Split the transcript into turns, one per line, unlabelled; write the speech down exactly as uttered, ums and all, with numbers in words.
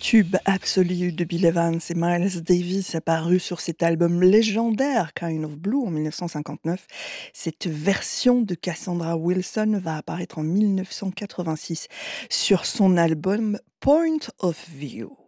Tube absolu de Bill Evans et Miles Davis apparu sur cet album légendaire Kind of Blue en mille neuf cent cinquante-neuf. Cette version de Cassandra Wilson va apparaître en mille neuf cent quatre-vingt-six sur son album Point of View.